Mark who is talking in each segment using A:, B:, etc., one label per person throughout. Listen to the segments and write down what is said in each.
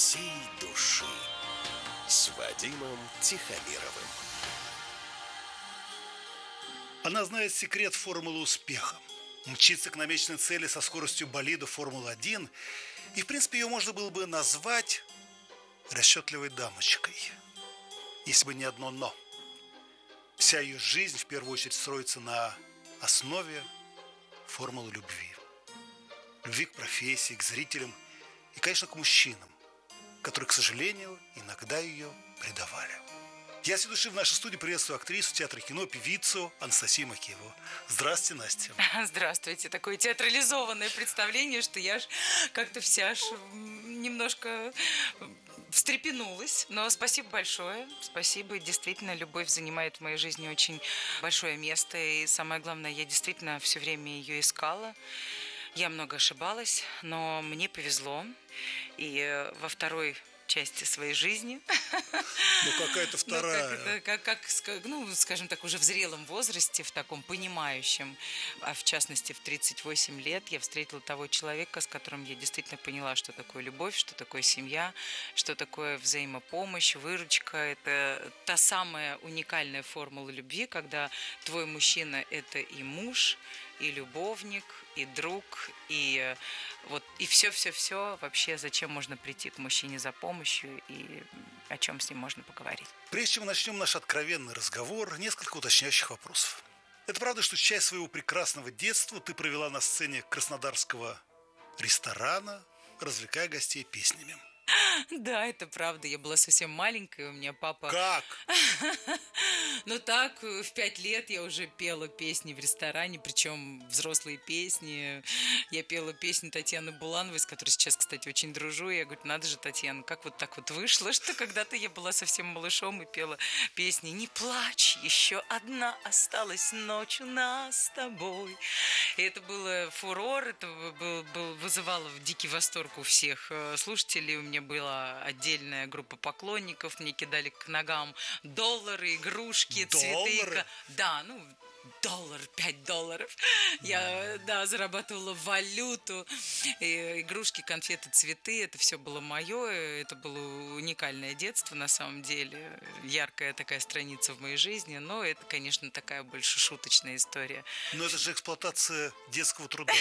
A: всей души с Вадимом Тихомировым.
B: Она знает секрет формулы успеха. Мчится к намеченной цели со скоростью болида Формулы-1. И, в принципе, ее можно было бы назвать расчетливой дамочкой. Если бы не одно «но». Вся ее жизнь, в первую очередь, строится на основе формулы любви. Любви к профессии, к зрителям и, конечно, к мужчинам, которые, к сожалению, иногда ее предавали. Я с души в нашей студии приветствую актрису театра и кино, певицу Анастасию Макееву. Здравствуйте, Настя.
C: Здравствуйте. Такое театрализованное представление, что я как-то вся немножко встрепенулась. Но спасибо большое. Спасибо. Действительно, любовь занимает в моей жизни очень большое место. И самое главное, я действительно все время ее искала. Я много ошибалась, но мне повезло. И во второй части своей жизни.
B: Ну, какая-то вторая.
C: Скажем так, уже в зрелом возрасте, в таком понимающем, а в частности в 38 лет я встретила того человека, с которым я действительно поняла, что такое любовь, что такое семья, что такое взаимопомощь, выручка. Это та самая уникальная формула любви, когда твой мужчина – это и муж, и любовник, и друг, и все вообще, зачем можно прийти к мужчине за помощью и о чем с ним можно поговорить.
B: Прежде чем мы начнем наш откровенный разговор, несколько уточняющих вопросов. Это правда, что часть своего прекрасного детства ты провела на сцене краснодарского ресторана, развлекая гостей песнями?
C: Да, это правда. Я была совсем маленькая, у меня папа...
B: Как?
C: Ну так, в 5 лет я уже пела песни в ресторане, причем взрослые песни. Я пела песни Татьяны Булановой, с которой сейчас, кстати, очень дружу. Я говорю, надо же, Татьяна, как вот так вот вышло, что когда-то я была совсем малышом и пела песни «Не плачь, еще одна осталась ночь у нас с тобой». И это было фурор, это вызывало дикий восторг у всех слушателей. У меня была отдельная группа поклонников, мне кидали к ногам доллары, игрушки, цветы. Да, $1, $5. Я, зарабатывала валюту, игрушки, конфеты, цветы. Это все было мое. Это было уникальное детство, на самом деле. Яркая такая страница в моей жизни. Но это, конечно, такая больше шуточная история.
B: Но это же эксплуатация детского труда.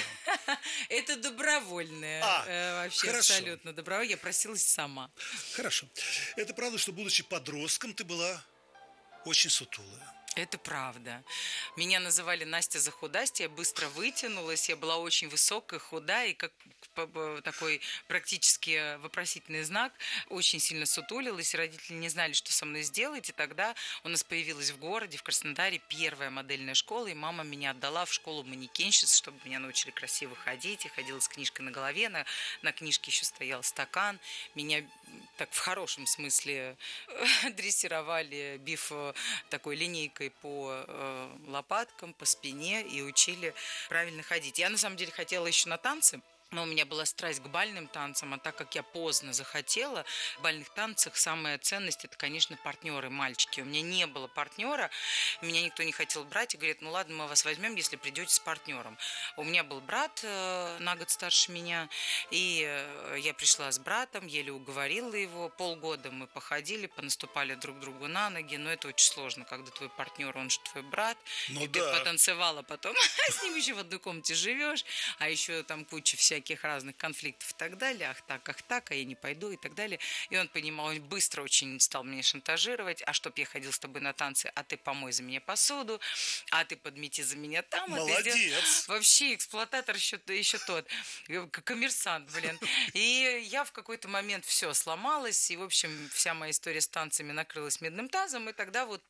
C: Это добровольное. Вообще
B: хорошо.
C: Абсолютно добровольное. Я просилась сама.
B: Хорошо. Это правда, что, будучи подростком, ты была очень сутулая?
C: Это правда. Меня называли Настя Захудастья, я быстро вытянулась, я была очень высокая, худая, и как такой практически вопросительный знак, очень сильно сутулилась, и родители не знали, что со мной сделать, и тогда у нас появилась в городе, в Краснодаре, первая модельная школа, и мама меня отдала в школу манекенщиц, чтобы меня научили красиво ходить, я ходила с книжкой на голове, на книжке еще стоял стакан, меня так в хорошем смысле дрессировали, бив такой линейкой по лопаткам, по спине и учили правильно ходить. Я на самом деле хотела еще на танцы, но у меня была страсть к бальным танцам, а так как я поздно захотела, в бальных танцах самая ценность – это, конечно, партнеры, мальчики. У меня не было партнера, меня никто не хотел брать, и говорят, ну ладно, мы вас возьмем, если придете с партнером. У меня был брат на год старше меня, и я пришла с братом, еле уговорила его, полгода мы походили, понаступали друг другу на ноги, но это очень сложно, когда твой партнер, он же твой брат,
B: Ну
C: и
B: да.
C: ты потанцевала потом, с ним еще в одной комнате живешь, а еще там куча всяких разных конфликтов и так далее, ах так, а я не пойду и так далее. И он понимал, он быстро очень стал меня шантажировать, а чтоб я ходил с тобой на танцы, а ты помой за меня посуду, а ты подмети за меня там.
B: Молодец!
C: Вообще эксплуататор еще тот, коммерсант, блин. И я в какой-то момент все сломалась, и, в общем, вся моя история с танцами накрылась медным тазом, и тогда вот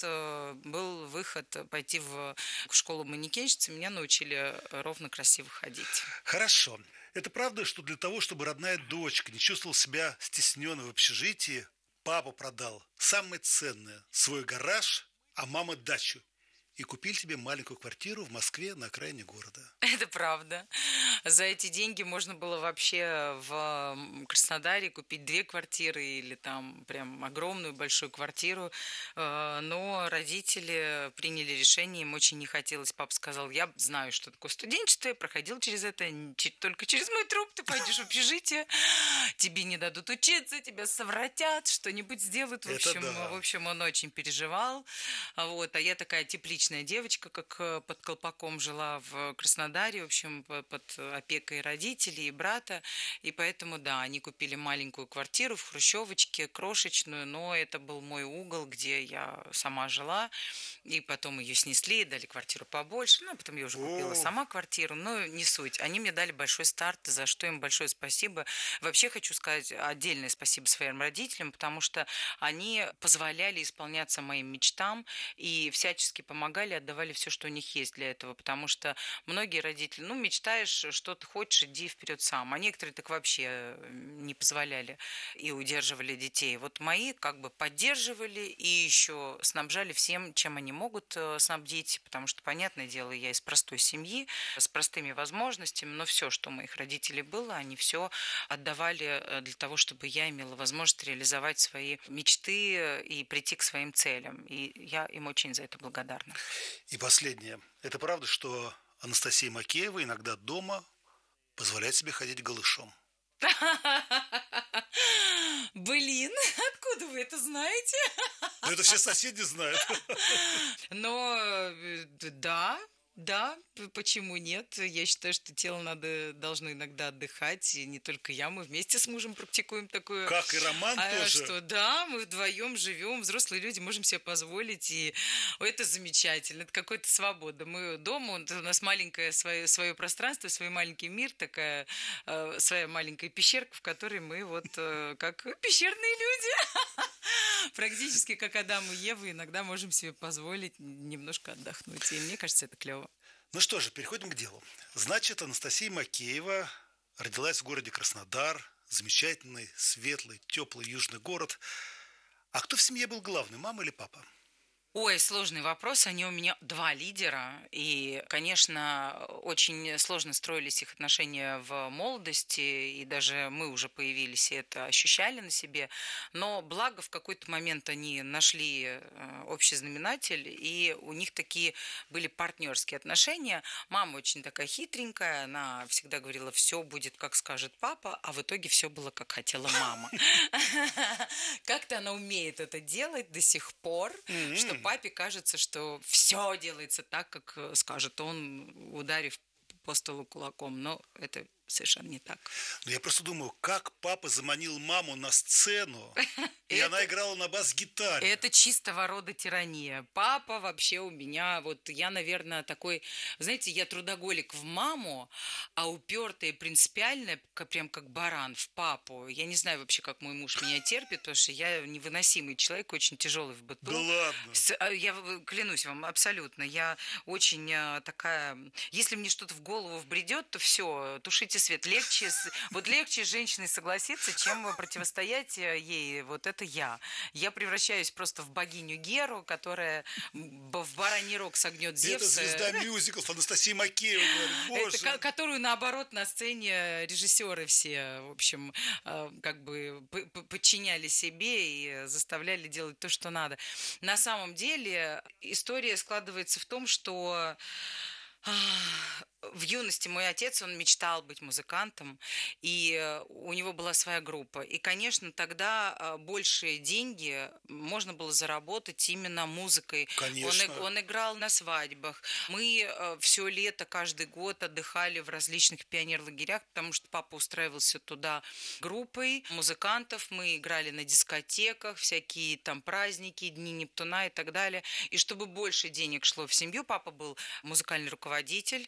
C: был выход пойти в школу манекенщицы, меня научили ровно красиво ходить.
B: Хорошо. Это правда, что для того, чтобы родная дочка не чувствовала себя стесненной в общежитии, папа продал самое ценное – свой гараж, а мама – дачу. и купили тебе маленькую квартиру в Москве на окраине города.
C: Это правда. За эти деньги можно было вообще в Краснодаре купить 2 квартиры или там прям огромную большую квартиру. Но родители приняли решение, им очень не хотелось. Папа сказал, я знаю, что такое студенчество, я проходил через это, только через мой труп ты пойдешь в общежитие, тебе не дадут учиться, тебя совратят, что-нибудь сделают. В
B: Это
C: общем,
B: да.
C: в общем, он очень переживал. Вот. А я такая тепличная девочка, как под колпаком жила в Краснодаре, в общем, под опекой родителей и брата. И поэтому, да, они купили маленькую квартиру в Хрущевочке, крошечную, но это был мой угол, где я сама жила. И потом ее снесли, дали квартиру побольше. Ну, а потом я уже купила сама квартиру. Но не суть. Они мне дали большой старт, за что им большое спасибо. Вообще хочу сказать отдельное спасибо своим родителям, потому что они позволяли исполняться моим мечтам и всячески помогали, отдавали все, что у них есть для этого. Потому что многие родители, ну, мечтаешь, что ты хочешь, иди вперед сам. А некоторые так вообще не позволяли и удерживали детей. Вот мои как бы поддерживали и еще снабжали всем, чем они могут снабдить, потому что, понятное дело, я из простой семьи, с простыми возможностями, но все, что у моих родителей было, они все отдавали для того, чтобы я имела возможность реализовать свои мечты и прийти к своим целям. И я им очень за это благодарна.
B: И последнее. Это правда, что Анастасия Макеева иногда дома позволяет себе ходить голышом?
C: Блин, откуда вы это знаете?
B: Да это все соседи знают.
C: Но да, почему нет? Я считаю, что тело должно иногда отдыхать, и не только я, мы вместе с мужем практикуем такое.
B: Как и Роман тоже.
C: Что да, мы вдвоем живем, взрослые люди, можем себе позволить, и это замечательно, это какая-то свобода. Мы дома, у нас маленькое свое пространство, свой маленький мир, такая своя маленькая пещерка, в которой мы вот как пещерные люди. Практически как Адам и Ева, иногда можем себе позволить немножко отдохнуть. И мне кажется, это клево.
B: Ну что же, переходим к делу. Значит, Анастасия Макеева родилась в городе Краснодар, замечательный, светлый, теплый южный город. А кто в семье был главный, мама или папа?
C: Ой, сложный вопрос. Они у меня 2 лидера. И, конечно, очень сложно строились их отношения в молодости. И даже мы уже появились и это ощущали на себе. Но благо в какой-то момент они нашли общий знаменатель. И у них такие были партнерские отношения. Мама очень такая хитренькая. Она всегда говорила, все будет, как скажет папа. А в итоге все было, как хотела мама. Как-то она умеет это делать до сих пор, что папе кажется, что все делается так, как скажет он, ударив по столу кулаком. Но это совершенно не так.
B: Ну, я просто думаю, как папа заманил маму на сцену, и она играла на бас-гитаре.
C: Это чистого рода тирания. Папа вообще у меня, вот я, наверное, такой, знаете, я трудоголик в маму, а упертая и принципиальная, прям как баран в папу. Я не знаю вообще, как мой муж меня терпит, потому что я невыносимый человек, очень тяжелый в быту.
B: Да ладно.
C: Я клянусь вам, абсолютно. Я очень такая... Если мне что-то в голову вбредет, то все, тушите свет. Легче с женщиной согласиться, чем противостоять ей. Вот это я. Я превращаюсь просто в богиню Геру, которая в бараний рог согнет Зевса.
B: Это звезда мюзиклов Анастасия Макеева, говорит, боже.
C: Которую, наоборот, на сцене режиссеры все, в общем, как бы подчиняли себе и заставляли делать то, что надо. На самом деле история складывается в том, что в юности мой отец, он мечтал быть музыкантом, и у него была своя группа. И, конечно, тогда большие деньги можно было заработать именно музыкой.
B: Конечно.
C: Он играл на свадьбах. Мы все лето, каждый год отдыхали в различных пионерлагерях, потому что папа устраивался туда группой музыкантов. Мы играли на дискотеках, всякие там праздники, Дни Нептуна и так далее. И чтобы больше денег шло в семью, папа был музыкальный руководитель, он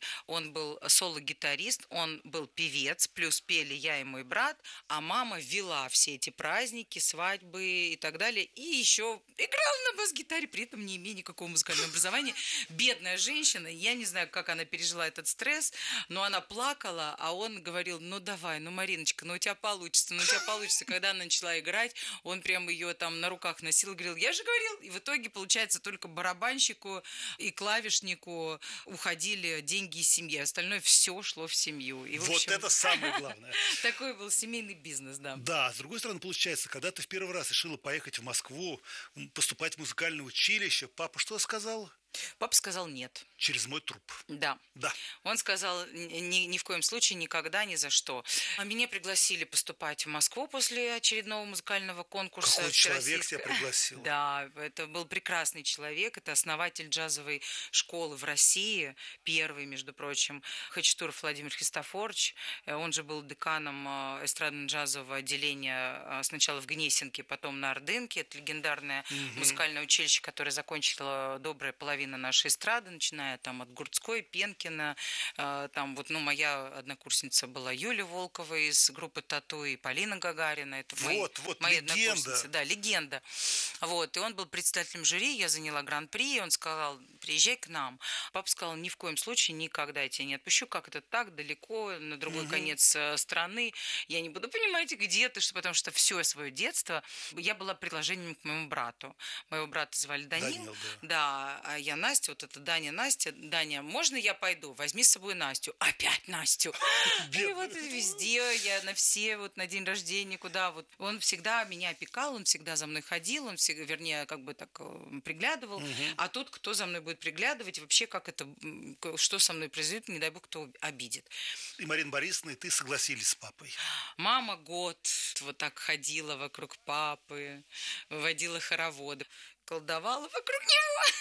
C: он был соло-гитарист, он был певец, плюс пели я и мой брат, а мама вела все эти праздники, свадьбы и так далее, и еще играла на бас-гитаре, при этом не имея никакого музыкального образования. Бедная женщина, я не знаю, как она пережила этот стресс, но она плакала, а он говорил: ну давай, ну, Мариночка, ну у тебя получится, ну у тебя получится. Когда она начала играть, он прям ее там на руках носил, говорил: я же говорил. И в итоге, получается, только барабанщику и клавишнику уходили деньги из семьи, остальное все шло в семью. И, в
B: Вот
C: общем,
B: это самое главное.
C: такой был семейный бизнес, да.
B: Да, с другой стороны, получается, когда ты в первый раз решила поехать в Москву, поступать в музыкальное училище, папа что сказал?
C: Папа сказал нет.
B: Через мой труп.
C: Да.
B: Да.
C: Он сказал: ни в коем случае, никогда, ни за что. А меня пригласили поступать в Москву после очередного музыкального конкурса.
B: Какой человек
C: всероссийского.
B: тебя пригласил?
C: Да, это был прекрасный человек. Это основатель джазовой школы в России, первый, между прочим, Хачатуров Владимир Христофорович. Он же был деканом эстрадно-джазового отделения сначала в Гнесинке, потом на Ордынке. Это легендарное музыкальное училище, которое закончила добрая половина нашей эстрады, начиная там от Гурцкой, Пенкина. Там вот, ну, моя однокурсница была Юля Волкова из группы «Тату» и Полина Гагарина. Это мои
B: легенда.
C: однокурсницы. Да, легенда. Вот, и он был председателем жюри, я заняла гран-при, и он сказал: приезжай к нам. Папа сказал: ни в коем случае, никогда я тебя не отпущу, как это так, далеко, на другой конец страны. Я не буду понимать, где ты, потому что все свое детство я была приложением к моему брату. Моего брата звали Данил. Да, а я Настя, вот это Даня, Настя. Даня, можно я пойду? Возьми с собой Настю. Опять Настю. И вот везде, я на все, вот на день рождения, куда вот. Он всегда меня опекал, он всегда за мной ходил, он всегда, вернее, как бы так приглядывал. А тут кто за мной будет приглядывать, вообще как это, что со мной произойдет, не дай бог, кто обидит.
B: И Марина Борисовна, и ты согласились с папой.
C: Мама год вот так ходила вокруг папы, выводила хороводы, колдовала вокруг него.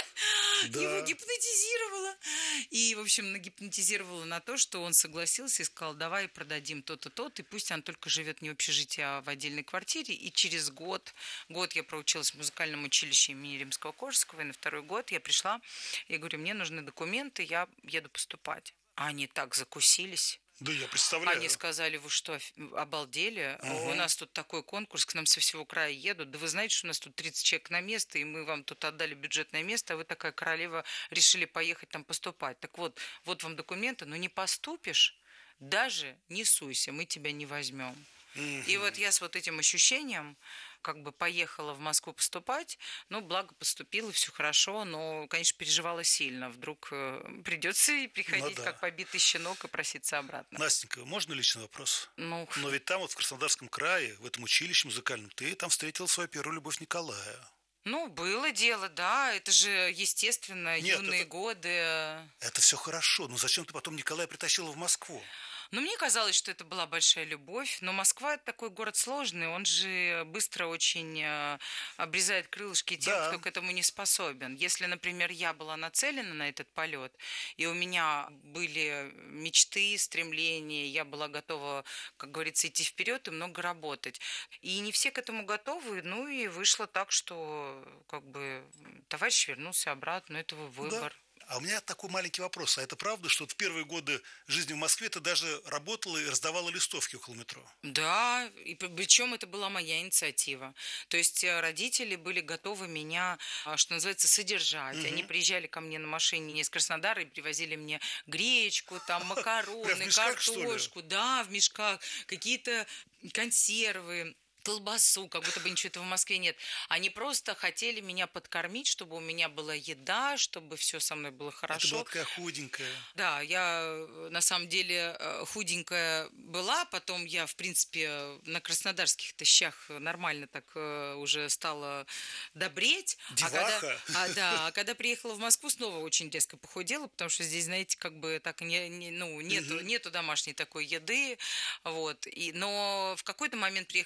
B: Да.
C: Его гипнотизировала. И, в общем, нагипнотизировала на то, что он согласился и сказал: давай продадим то-то, то-то, и пусть он только живет не в общежитии, а в отдельной квартире. И через год я проучилась в музыкальном училище имени Римского-Корсакова, и на второй год я пришла, и говорю: мне нужны документы, я еду поступать. А они так закусились.
B: Да, я представляю.
C: Они сказали: вы что, обалдели? У нас тут такой конкурс, к нам со всего края едут. Да вы знаете, что у нас тут 30 человек на место, и мы вам тут отдали бюджетное место, а вы такая королева решили поехать там поступать. Так вот вам документы, но не поступишь, даже не суйся, мы тебя не возьмем. И вот я с вот этим ощущением как бы поехала в Москву поступать, ну, благо поступила, все хорошо, но, конечно, переживала сильно. Вдруг придется и приходить как побитый щенок и проситься обратно.
B: Настенька, можно личный вопрос?
C: Ну.
B: Но ведь там вот в Краснодарском крае, в этом училище музыкальном, ты там встретила свою первую любовь Николая.
C: Ну, было дело, да, это же, естественно, юные годы.
B: Это все хорошо, но зачем ты потом Николая притащила в Москву?
C: Ну, мне казалось, что это была большая любовь, но Москва – это такой город сложный, он же быстро очень обрезает крылышки тем, кто к этому не способен. Если, например, я была нацелена на этот полет, и у меня были мечты, стремления, я была готова, как говорится, идти вперед и много работать. И не все к этому готовы, ну и вышло так, что как бы товарищ вернулся обратно, это его выбор.
B: Да. А у меня такой маленький вопрос. А это правда, что в первые годы жизни в Москве ты даже работала и раздавала листовки около метро?
C: Да, и причем это была моя инициатива. То есть родители были готовы меня, что называется, содержать. Они приезжали ко мне на машине из Краснодара и привозили мне гречку, там, макароны, картошку. Да, в мешках. Какие-то консервы, колбасу, как будто бы ничего этого в Москве нет. Они просто хотели меня подкормить, чтобы у меня была еда, чтобы все со мной было хорошо.
B: Ты была такая худенькая.
C: Да, я на самом деле худенькая была, потом я, в принципе, на краснодарских-то щах нормально так уже стала добреть.
B: Деваха.
C: А когда приехала в Москву, снова очень резко похудела, потому что здесь, знаете, как бы так нету домашней такой еды. Вот. Но в какой-то момент приехали родители,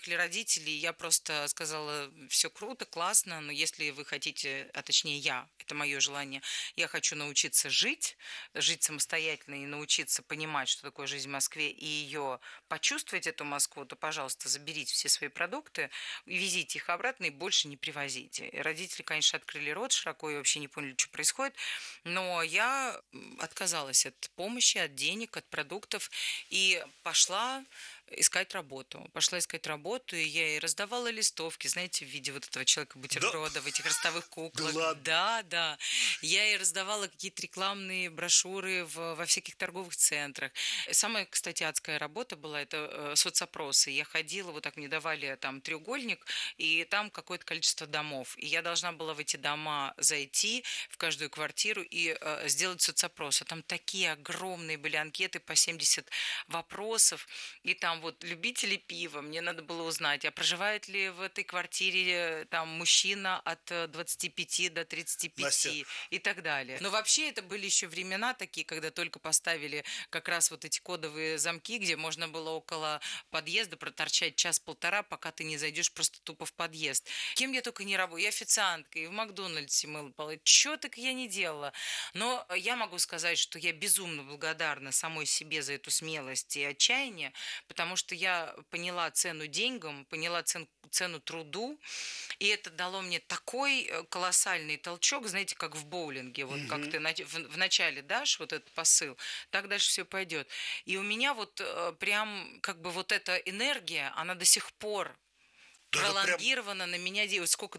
C: родителей я просто сказала: все круто, классно, но если вы хотите, а точнее я, это мое желание, я хочу научиться жить самостоятельно и научиться понимать, что такое жизнь в Москве, и ее почувствовать, эту Москву, то, пожалуйста, заберите все свои продукты, везите их обратно и больше не привозите. И родители, конечно, открыли рот широко и вообще не поняли, что происходит, но я отказалась от помощи, от денег, от продуктов и пошла искать работу. Пошла искать работу, и я ей раздавала листовки, знаете, в виде вот этого человека-бутерброда, в этих ростовых куклах.
B: Да ладно?
C: Да. Я ей раздавала какие-то рекламные брошюры во всяких торговых центрах. Самая, кстати, адская работа была, это соцопросы. Я ходила, вот так мне давали там треугольник, и там какое-то количество домов. И я должна была в эти дома зайти, в каждую квартиру и сделать соцопрос. А там такие огромные были анкеты по 70 вопросов, и там вот любители пива, мне надо было узнать, а проживает ли в этой квартире там мужчина от 25 до 35
B: Настя.
C: и так далее. Но вообще это были еще времена такие, когда только поставили как раз вот эти кодовые замки, где можно было около подъезда проторчать час-полтора, пока ты не зайдешь просто тупо в подъезд. Кем я только не работала, и официанткой, и в Макдональдсе мыла полы, чего так я не делала. Но я могу сказать, что я безумно благодарна самой себе за эту смелость и отчаяние, потому что я поняла цену деньгам, поняла цену труду, и это дало мне такой колоссальный толчок, знаете, как в боулинге, вот как ты вначале дашь вот этот посыл, так дальше все пойдет. И у меня вот прям как бы вот эта энергия, она до сих пор
B: Да, это прям-
C: пролонгирована на меня, сколько,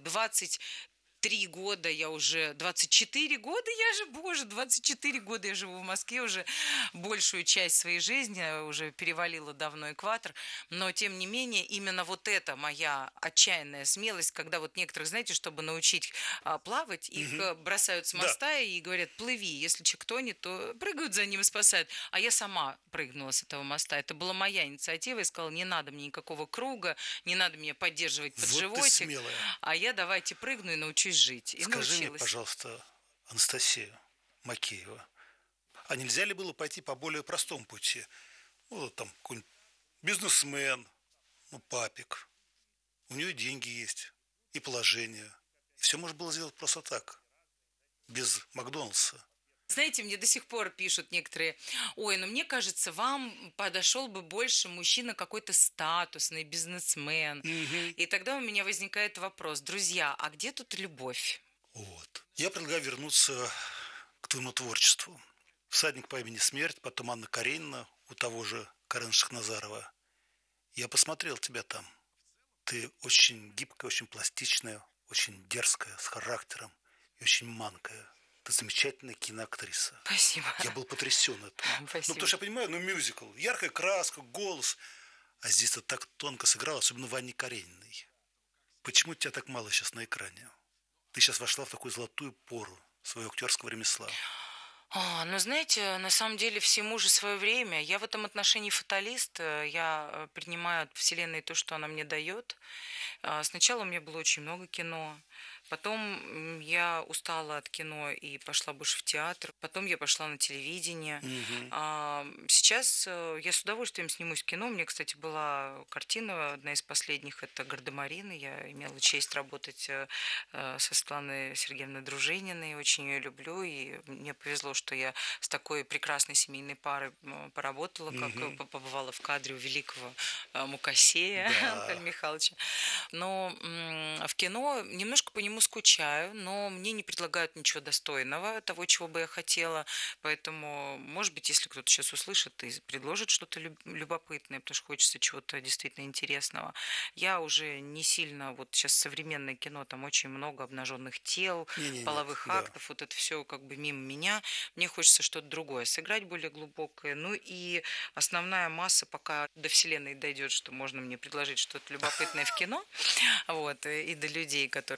C: 23 года я уже, 24 года я же, боже, 24 года я живу в Москве уже большую часть своей жизни, уже перевалила давно экватор, но тем не менее именно вот эта моя отчаянная смелость, когда вот некоторых, знаете, чтобы научить плавать, их бросают с моста и говорят: плыви, если человек тонет, то прыгают за ним и спасают, а я сама прыгнула с этого моста, это была моя инициатива, и сказала: не надо мне никакого круга, не надо меня поддерживать под
B: Вот ты
C: животик,
B: смелая.
C: а я давайте прыгну и научусь жить. И
B: Скажи мне,
C: научилась.
B: пожалуйста, Анастасия Макеева, а нельзя ли было пойти по более простому пути? Ну, вот там какой-нибудь бизнесмен, ну, папик. У нее деньги есть и положение. И все можно было сделать просто так, без Макдональдса.
C: Знаете, мне до сих пор пишут некоторые: ой, ну мне кажется, вам подошел бы больше мужчина какой-то статусный, бизнесмен. И тогда у меня возникает вопрос: друзья, а где тут любовь?
B: Вот. Я предлагаю вернуться к твоему творчеству. «Всадник по имени Смерть», потом Анна Каренина у того же Карена Шахназарова. Я посмотрел тебя там. Ты очень гибкая, очень пластичная, очень дерзкая, с характером и очень манкая. Ты замечательная киноактриса.
C: Спасибо.
B: Я был потрясен этим. Ну,
C: Спасибо.
B: потому что я понимаю, мюзикл, яркая краска, голос. А здесь ты так тонко сыграл, особенно в Анне Карениной. Почему тебя так мало сейчас на экране? Ты сейчас вошла в такую золотую пору своего актерского ремесла.
C: Ну, знаете, на самом деле всему же свое время. Я в этом отношении фаталист. Я принимаю от Вселенной то, что она мне дает. Сначала у меня было очень много кино. Потом я устала от кино и пошла больше в театр. Потом я пошла на телевидение. Сейчас я с удовольствием снимусь в кино. У меня, кстати, была картина, одна из последних, это «Гардемарины». Я имела честь работать со Светланой Сергеевной Дружининой. Очень ее люблю. И мне повезло, что я с такой прекрасной семейной парой поработала, как побывала в кадре у великого Мукасея Антона Михайловича. Но в кино немножко по нему скучаю, но мне не предлагают ничего достойного, того, чего бы я хотела. Поэтому, может быть, если кто-то сейчас услышит и предложит что-то любопытное, потому что хочется чего-то действительно интересного. Я уже не сильно, вот сейчас современное кино, там очень много обнаженных тел, половых актов, вот это все как бы мимо меня. Мне хочется что-то другое, сыграть более глубокое. Ну и основная масса, пока до Вселенной дойдет, что можно мне предложить что-то любопытное в кино, вот, и до людей, которые этим занимаются,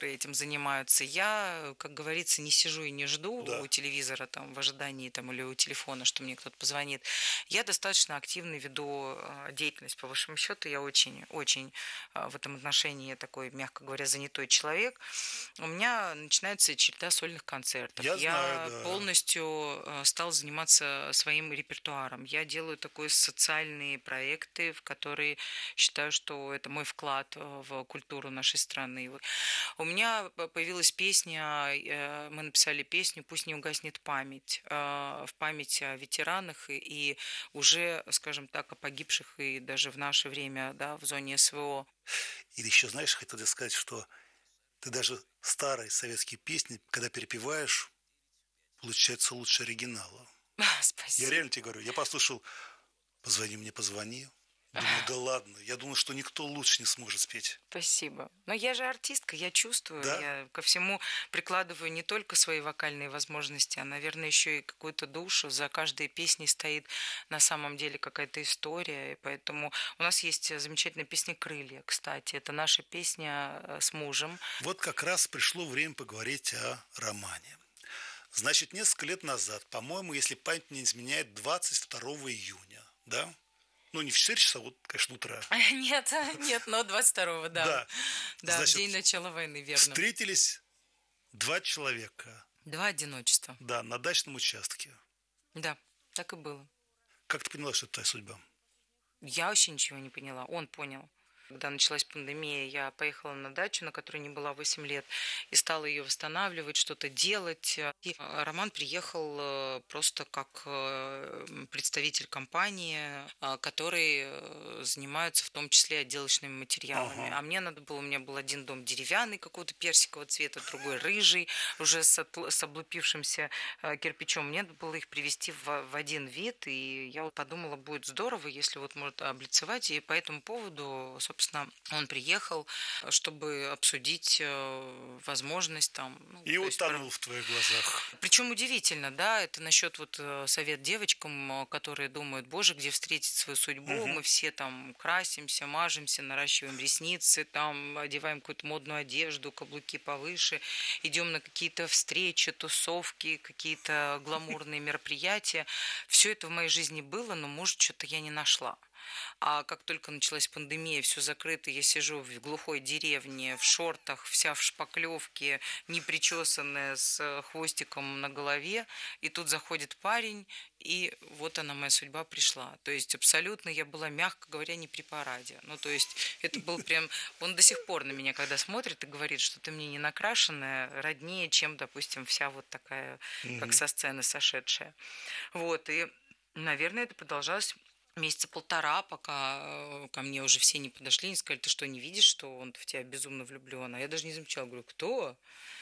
C: занимаются. Я, как говорится, не сижу и не жду
B: Да.
C: у телевизора там, в ожидании там, или у телефона, что мне кто-то позвонит. Я достаточно активно веду деятельность. По большому счету, я очень в этом отношении такой, мягко говоря, занятой человек. У меня начинается череда сольных концертов.
B: Я знаю, да.
C: полностью стал заниматься своим репертуаром. Я делаю такие социальные проекты, в которые считаю, что это мой вклад в культуру нашей страны. У меня появилась песня, мы написали песню «Пусть не угаснет память», в память о ветеранах и уже, скажем так, о погибших и даже в наше время, да, в зоне СВО.
B: Или еще, знаешь, хотел сказать, что ты даже старые советские песни, когда перепеваешь, получается лучше оригинала.
C: Спасибо.
B: Я реально тебе говорю, я послушал «Позвони мне, позвони». Думаю, да ладно, я думаю, что никто лучше не сможет спеть.
C: Спасибо. Но я же артистка, я чувствую,
B: Да?
C: я ко всему прикладываю не только свои вокальные возможности, а, наверное, еще и какую-то душу. За каждой песней стоит на самом деле какая-то история, и поэтому у нас есть замечательная песня «Крылья», кстати. Это наша песня с мужем.
B: Вот как раз пришло время поговорить о романе. Значит, несколько лет назад, по-моему, если память не изменяет, 22 июня, да? Ну, не в 4 часа, вот, конечно, утра.
C: Нет, но 22-го, да.
B: Да.
C: Да,
B: Значит,
C: в день начала войны, верно.
B: Встретились два человека,
C: Два одиночества.
B: да, на дачном участке.
C: Да, так и было.
B: Как ты поняла, что это твоя судьба?
C: Я вообще ничего не поняла, он понял. Когда началась пандемия, я поехала на дачу, на которой не была 8 лет, и стала ее восстанавливать, что-то делать. И Роман приехал просто как представитель компании, которые занимаются в том числе отделочными материалами.
B: Ага.
C: А мне надо было, у меня был один дом деревянный какого-то персикового цвета, другой рыжий, уже с облупившимся кирпичом. Мне надо было их привести в один вид, и я вот подумала, будет здорово, если вот может облицевать. И по этому поводу, собственно, он приехал, чтобы обсудить возможность там.
B: И утонул в твоих глазах.
C: Причем удивительно, да, это насчет вот совет девочкам, которые думают, боже, где встретить свою судьбу, мы все там красимся, мажемся, наращиваем ресницы, там одеваем какую-то модную одежду, каблуки повыше, идем на какие-то встречи, тусовки, какие-то гламурные мероприятия. Все это в моей жизни было, но, может, что-то я не нашла. А как только началась пандемия, все закрыто, я сижу в глухой деревне, в шортах, вся в шпаклевке, непричесанная, с хвостиком на голове, и тут заходит парень, и вот она, моя судьба, пришла. То есть абсолютно я была, мягко говоря, не при параде. Ну, то есть это был прям... Он до сих пор на меня, когда смотрит и говорит, что ты мне не накрашенная, роднее, чем, допустим, вся вот такая, как со сцены сошедшая. Вот, и, наверное, это продолжалось месяца полтора, пока ко мне уже все не подошли, не сказали, ты что, не видишь, что он в тебя безумно влюблен? А я даже не замечала, говорю, кто?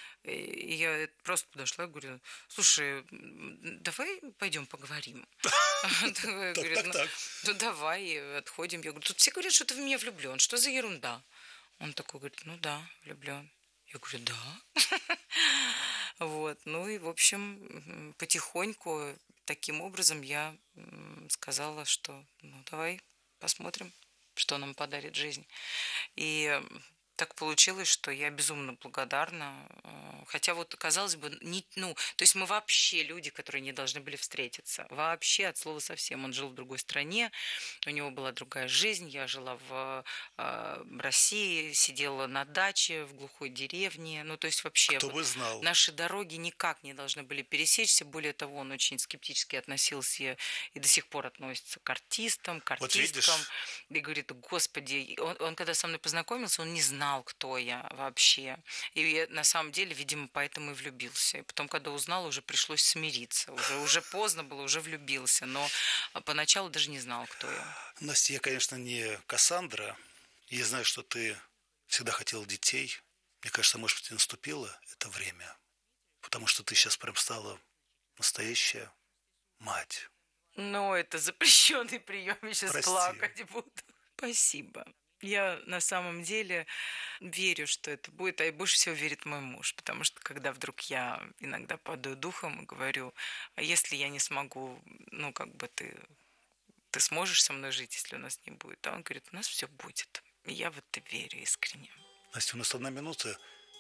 C: И я просто подошла и говорю, слушай, давай пойдем поговорим. Говорит, ну давай, отходим. Я говорю, тут все говорят, что ты в меня влюблен, что за ерунда? Он такой говорит, ну да, влюблен. Я говорю, да. Вот, ну и, в общем, потихоньку таким образом я сказала, что ну давай посмотрим, что нам подарит жизнь. И так получилось, что я безумно благодарна. Хотя вот, казалось бы, то есть мы вообще люди, которые не должны были встретиться. Вообще от слова совсем. Он жил в другой стране, у него была другая жизнь. Я жила в России, сидела на даче в глухой деревне. Ну, то есть вообще
B: Кто бы знал.
C: Наши дороги никак не должны были пересечься. Более того, он очень скептически относился и до сих пор относится к артистам, к артисткам. Вот и говорит, господи, он когда со мной познакомился, он не знал, кто я вообще. И я, на самом деле, видимо, поэтому и влюбился. И потом, когда узнал, уже пришлось смириться. Уже поздно было, уже влюбился. Но поначалу даже не знал, кто я.
B: Настя, я, конечно, не Кассандра. Я знаю, что ты всегда хотела детей. Мне кажется, может быть, и наступило это время. Потому что ты сейчас прям стала настоящая мать.
C: Ну, это запрещенный прием. Я сейчас плакать буду. Спасибо. Я на самом деле верю, что это будет, а и больше всего верит мой муж, потому что когда вдруг я иногда падаю духом и говорю, а если я не смогу, ну, как бы ты сможешь со мной жить, если у нас не будет? А он говорит, у нас все будет. И я в это верю искренне.
B: Настя, у нас 1 минута.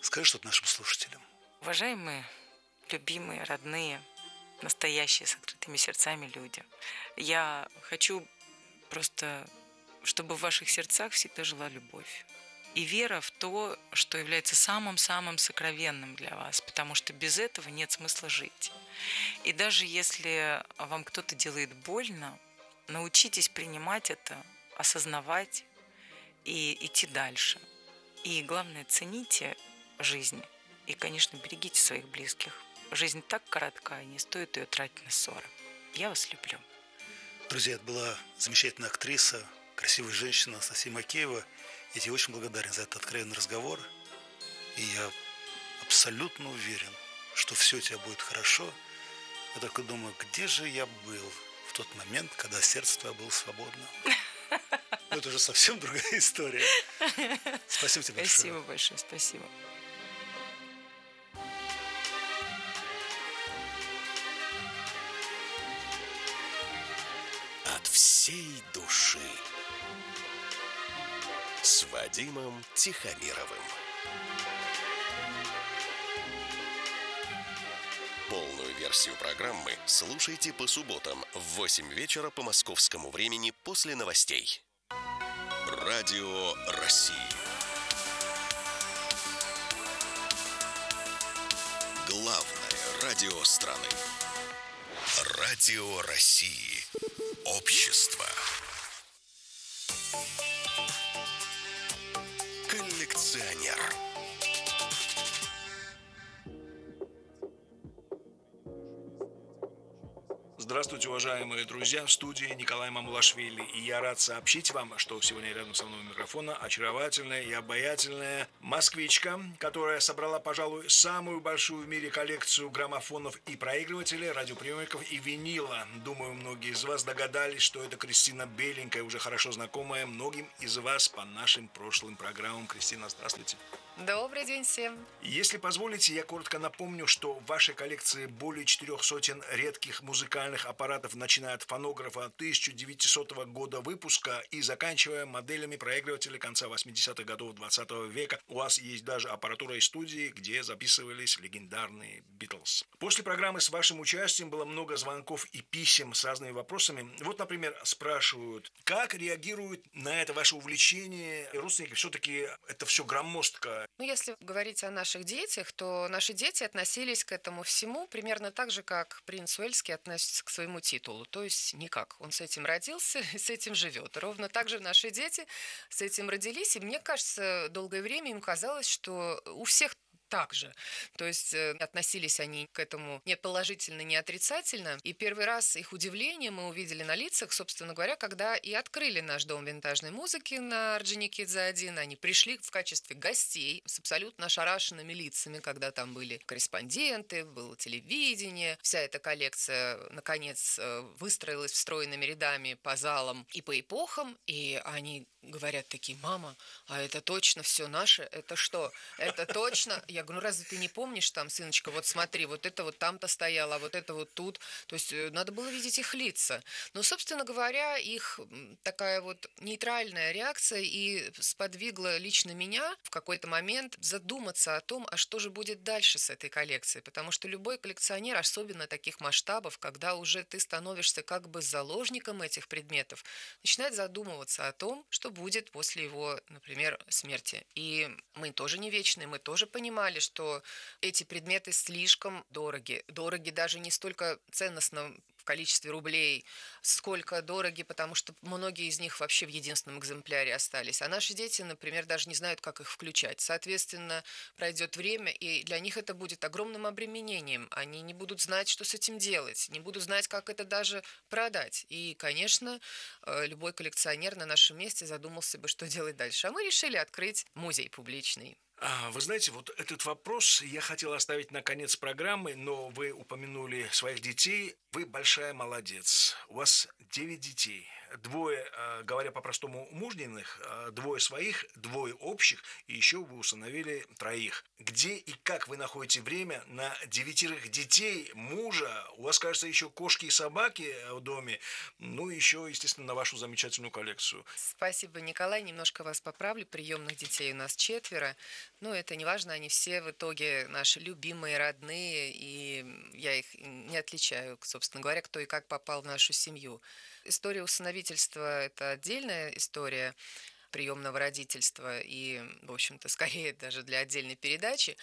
B: Скажи что-то нашим слушателям.
C: Уважаемые, любимые, родные, настоящие, с открытыми сердцами люди, я хочу просто, чтобы в ваших сердцах всегда жила любовь. И вера в то, что является самым-самым сокровенным для вас, потому что без этого нет смысла жить. И даже если вам кто-то делает больно, научитесь принимать это, осознавать и идти дальше. И главное, цените жизнь. И, конечно, берегите своих близких. Жизнь так коротка, и не стоит ее тратить на ссоры. Я вас люблю.
B: Друзья, это была замечательная актриса, красивая женщина Анастасия Макеева. Я тебе очень благодарен за этот откровенный разговор. И я абсолютно уверен, что все у тебя будет хорошо. Я только думаю, где же я был в тот момент, когда сердце твое было свободно. Но это уже совсем другая история. Спасибо тебе большое.
C: Спасибо большое, спасибо.
A: От всей души с Вадимом Тихомировым. Полную версию программы слушайте по субботам в 8 вечера по московскому времени после новостей. Радио России. Главное радио страны. Радио России. Общество. Коллекционер.
D: Здравствуйте, уважаемые друзья, в студии Николай Мамулашвили, и я рад сообщить вам, что сегодня рядом со мной у микрофона очаровательная и обаятельная москвичка, которая собрала, пожалуй, самую большую в мире коллекцию граммофонов и проигрывателей, радиоприемников и винила. Думаю, многие из вас догадались, что это Кристина Беленькая, уже хорошо знакомая многим из вас по нашим прошлым программам. Кристина, здравствуйте.
E: Добрый день всем.
D: Если позволите, я коротко напомню, что в вашей коллекции более 400 редких музыкальных аппаратов, начиная от фонографа 1900 года выпуска и заканчивая моделями проигрывателей конца 80-х годов 20 века. У вас есть даже аппаратура из студии, где записывались легендарные Битлз. После программы с вашим участием было много звонков и писем с разными вопросами. Вот, например, спрашивают, как реагируют на это ваше увлечение родственники? Все-таки это все громоздко.
E: Ну, если говорить о наших детях, то наши дети относились к этому всему примерно так же, как принц Уэльский относится к своему титулу. То есть никак. Он с этим родился и с этим живет. Ровно так же наши дети с этим родились. И мне кажется, долгое время им казалось, что у всех так же. То есть относились они к этому не положительно, не отрицательно. И первый раз их удивление мы увидели на лицах, собственно говоря, когда и открыли наш дом винтажной музыки на Орджоникидзе 1. Они пришли в качестве гостей с абсолютно ошарашенными лицами, когда там были корреспонденты, было телевидение. Вся эта коллекция, наконец, выстроилась встроенными рядами по залам и по эпохам. И они говорят такие: мама, а это точно все наше? Это что? Это точно? Я говорю, ну разве ты не помнишь там, сыночка, вот смотри, вот это вот там-то стояло, а вот это вот тут. То есть надо было видеть их лица. Но, собственно говоря, их такая вот нейтральная реакция и сподвигла лично меня в какой-то момент задуматься о том, а что же будет дальше с этой коллекцией. Потому что любой коллекционер, особенно таких масштабов, когда уже ты становишься как бы заложником этих предметов, начинает задумываться о том, что будет после его, например, смерти. И мы тоже не вечные, мы тоже понимали, что эти предметы слишком дороги. Дороги даже не столько ценностно в количестве рублей, сколько дороги, потому что многие из них вообще в единственном экземпляре остались. А наши дети, например, даже не знают, как их включать. Соответственно, пройдет время, и для них это будет огромным обременением. Они не будут знать, что с этим делать, не будут знать, как это даже продать. И, конечно, любой коллекционер на нашем месте задумался бы, что делать дальше. А мы решили открыть музей публичный.
D: Вы знаете, вот этот вопрос я хотел оставить на конец программы, но вы упомянули своих детей. Вы большая молодец. У вас 9 детей. двое, говоря по-простому, мужниных, двое своих, двое общих, и еще вы усыновили троих. Где и как вы находите время на 9 детей, мужа? У вас, кажется, еще кошки и собаки в доме, ну, еще, естественно, на вашу замечательную коллекцию.
E: Спасибо, Николай. Немножко вас поправлю. Приемных детей у нас 4. Но это не важно, они все в итоге наши любимые, родные, и я их не отличаю, собственно говоря, кто и как попал в нашу семью. История усыновительства – это отдельная история приемного родительства и, в общем-то, скорее даже для отдельной передачи.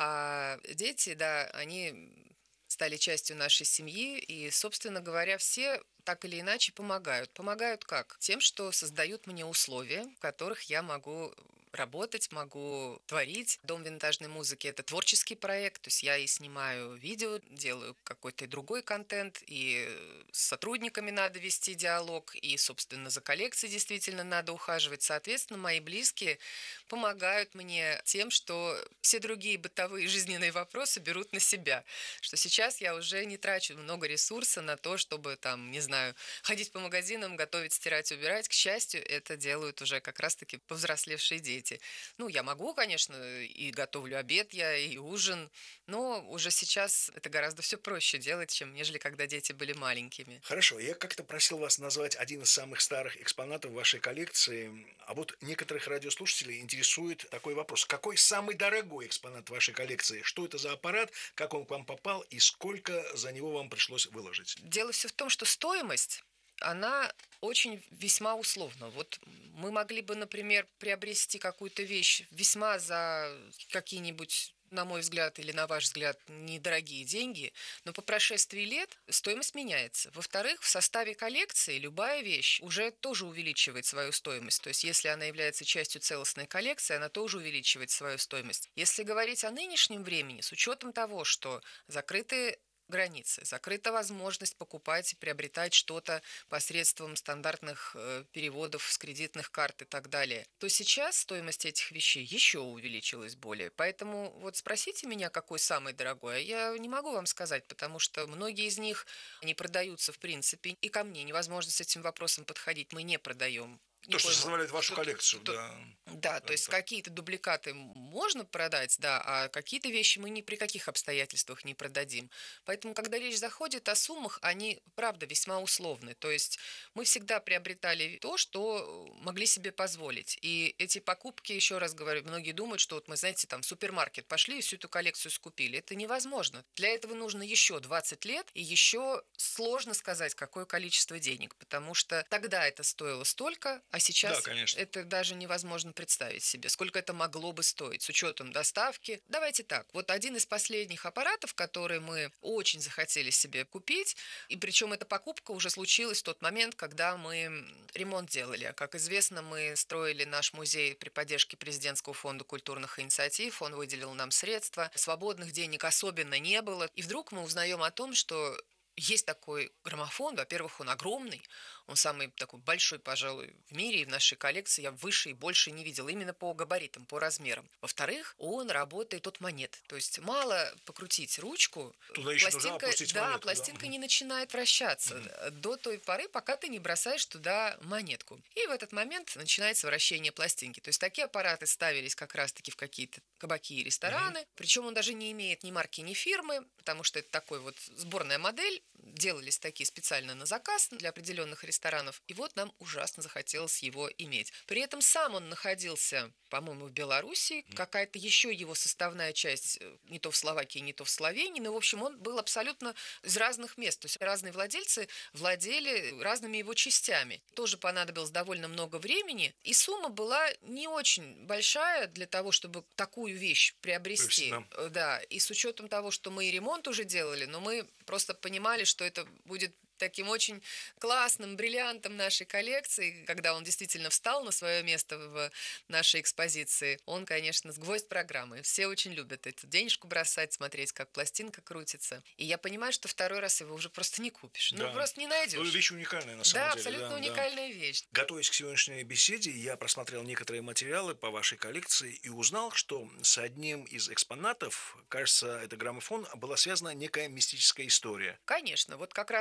E: А дети, да, они стали частью нашей семьи, и, собственно говоря, все так или иначе помогают. Помогают как? Тем, что создают мне условия, в которых я могу работать, могу творить. Дом винтажной музыки – это творческий проект, то есть я и снимаю видео, делаю какой-то другой контент, и с сотрудниками надо вести диалог, и, собственно, за коллекцией действительно надо ухаживать. Соответственно, мои близкие помогают мне тем, что все другие бытовые жизненные вопросы берут на себя. Что сейчас я уже не трачу много ресурса на то, чтобы, там, не знаю, ходить по магазинам, готовить, стирать, убирать. К счастью, это делают уже как раз-таки повзрослевшие дети. Ну, я могу, конечно, и готовлю обед я, и ужин, но уже сейчас это гораздо все проще делать, чем нежели когда дети были маленькими.
D: Хорошо, я как-то просил вас назвать один из самых старых экспонатов вашей коллекции, а вот некоторых радиослушателей интересует такой вопрос. Какой самый дорогой экспонат вашей коллекции? Что это за аппарат, как он к вам попал и сколько за него вам пришлось выложить?
E: Дело все в том, что стоимость, она очень весьма условна. Вот мы могли бы, например, приобрести какую-то вещь весьма за какие-нибудь, на мой взгляд или на ваш взгляд, недорогие деньги, но по прошествии лет стоимость меняется. Во-вторых, в составе коллекции любая вещь уже тоже увеличивает свою стоимость. То есть, если она является частью целостной коллекции, она тоже увеличивает свою стоимость. Если говорить о нынешнем времени, с учетом того, что закрыты границы, закрыта возможность покупать и приобретать что-то посредством стандартных переводов с кредитных карт и так далее, то сейчас стоимость этих вещей еще увеличилась более. Поэтому вот спросите меня, какой самый дорогой, а я не могу вам сказать, потому что многие из них не продаются в принципе, и ко мне невозможно с этим вопросом подходить, мы не продаем.
D: То, что составляет вашу коллекцию, да.
E: Да, то есть какие-то дубликаты можно продать, да, а какие-то вещи мы ни при каких обстоятельствах не продадим. Поэтому, когда речь заходит о суммах, они, правда, весьма условны. То есть мы всегда приобретали то, что могли себе позволить. И эти покупки, еще раз говорю, многие думают, что вот мы, знаете, там в супермаркет пошли и всю эту коллекцию скупили. Это невозможно. Для этого нужно еще 20 лет, и еще сложно сказать, какое количество денег, потому что тогда это стоило столько, а сейчас
D: да,
E: это даже невозможно представить себе, сколько это могло бы стоить с учетом доставки. Давайте так, вот один из последних аппаратов, который мы очень захотели себе купить, и причем эта покупка уже случилась в тот момент, когда мы ремонт делали. Как известно, мы строили наш музей при поддержке Президентского фонда культурных инициатив, он выделил нам средства, свободных денег особенно не было, и вдруг мы узнаем о том, что есть такой граммофон, во-первых, он огромный, он самый такой большой, пожалуй, в мире и в нашей коллекции. Я выше и больше не видела, именно по габаритам, по размерам. Во-вторых, он работает от монет. То есть мало покрутить ручку,
D: туда еще нужно опустить монетку,
E: пластинка не начинает вращаться до той поры, пока ты не бросаешь туда монетку. И в этот момент начинается вращение пластинки. То есть такие аппараты ставились как раз-таки в какие-то кабаки и рестораны. Причем он даже не имеет ни марки, ни фирмы, потому что это такой вот сборная модель. Делались такие специально на заказ для определенных ресторанов. И вот нам ужасно захотелось его иметь. При этом сам он находился, по-моему, в Беларуси. Какая-то еще его составная часть, не то в Словакии, не то в Словении. Но, в общем, он был абсолютно из разных мест. То есть разные владельцы владели разными его частями. Тоже понадобилось довольно много времени. И сумма была не очень большая для того, чтобы такую вещь приобрести. Да. И с учетом того, что мы и ремонт уже делали, но мы просто понимали, что это будет таким очень классным бриллиантом нашей коллекции, когда он действительно встал на свое место в нашей экспозиции. Он, конечно, гвоздь программы. Все очень любят эту денежку бросать, смотреть, как пластинка крутится. И я понимаю, что второй раз его уже просто не купишь.
D: Да.
E: Ну, просто не найдешь.
D: Ну, вещь уникальная, на самом деле.
E: Да, абсолютно уникальная вещь.
D: Готовясь к сегодняшней беседе, я просмотрел некоторые материалы по вашей коллекции и узнал, что с одним из экспонатов, кажется, это граммофон, была связана некая мистическая история.
E: Конечно. Вот как раз этот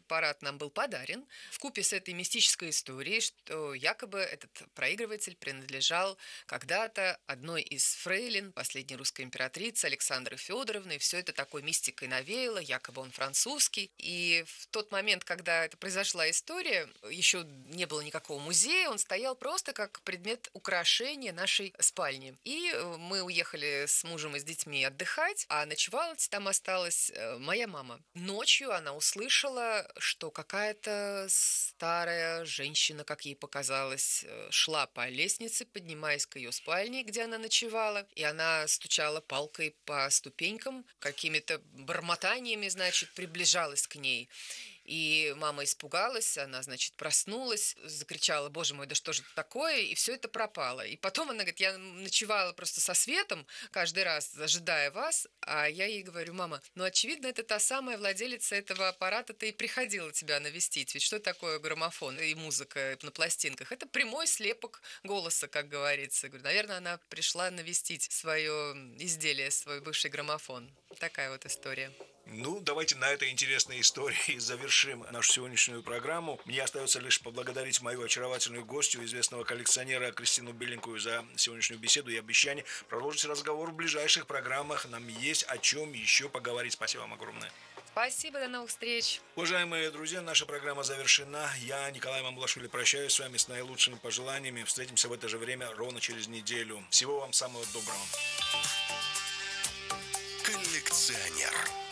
E: аппарат нам был подарен вкупе с этой мистической историей, что якобы этот проигрыватель принадлежал когда-то одной из фрейлин последней русской императрицы Александры Федоровны. И все это такой мистикой навеяло, якобы он французский. И в тот момент, когда это произошла история, еще не было никакого музея, он стоял просто как предмет украшения нашей спальни. И мы уехали с мужем и с детьми отдыхать, а ночевать там осталась моя мама. Ночью она услышала, что какая-то старая женщина, как ей показалось, шла по лестнице, поднимаясь к ее спальне, где она ночевала, и она стучала палкой по ступенькам, какими-то бормотаниями, значит, приближалась к ней. И мама испугалась, она, значит, проснулась, закричала: «Боже мой, да что же это такое?» И все это пропало. И потом она говорит: «Я ночевала просто со светом каждый раз, ожидая вас». А я ей говорю: «Мама, ну, очевидно, это та самая владелица этого аппарата-то и приходила тебя навестить. Ведь что такое граммофон и музыка на пластинках? Это прямой слепок голоса, как говорится». Я говорю: «Наверное, она пришла навестить свое изделие, свой бывший граммофон». Такая вот история.
D: Ну, давайте на этой интересной истории завершим нашу сегодняшнюю программу. Мне остается лишь поблагодарить мою очаровательную гостью, известного коллекционера Кристину Беленькую, за сегодняшнюю беседу и обещание продолжить разговор в ближайших программах. Нам есть о чем еще поговорить. Спасибо вам огромное.
E: Спасибо, до новых встреч.
D: Уважаемые друзья, наша программа завершена. Я, Николай Мамлашвили, прощаюсь с вами с наилучшими пожеланиями. Встретимся в это же время ровно через неделю. Всего вам самого доброго.
A: Коллекционер.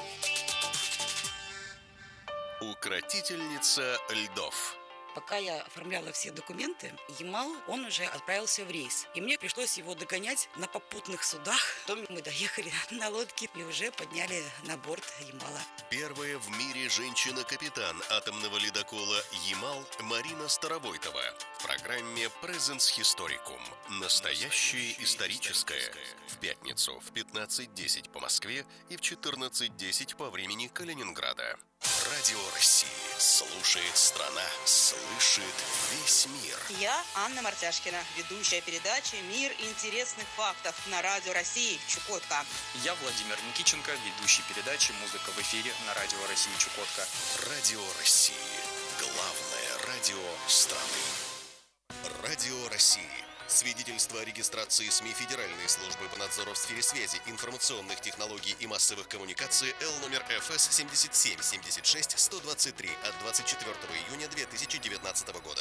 A: Укротительница льдов.
F: Пока я оформляла все документы, Ямал, он уже отправился в рейс. И мне пришлось его догонять на попутных судах. Потом мы доехали на лодке и уже подняли на борт Ямала.
A: Первая в мире женщина-капитан атомного ледокола «Ямал» Марина Старовойтова. В программе «Presens Historicum». Настоящее историческое. В пятницу в 15:10 по Москве и в 14:10 по времени Калининграда. Радио России. Слушает страна. Слышит весь мир.
G: Я Анна Мартяшкина, ведущая передачи «Мир интересных фактов» на Радио России Чукотка.
H: Я Владимир Никиченко, ведущий передачи «Музыка в эфире» на Радио России Чукотка.
A: Радио России. Главное радио страны. Радио России. Свидетельство о регистрации СМИ Федеральной службы по надзору в сфере связи, информационных технологий и массовых коммуникаций Л номер ФС 77-76-123 от 24 июня 2019 года.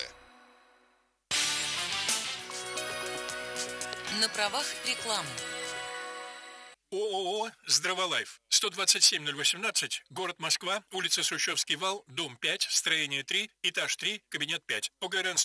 I: На правах рекламы.
J: ООО «Здраволайф», 127-018, город Москва, улица Сущевский вал, дом 5, строение 3, этаж 3, кабинет 5. ОГРН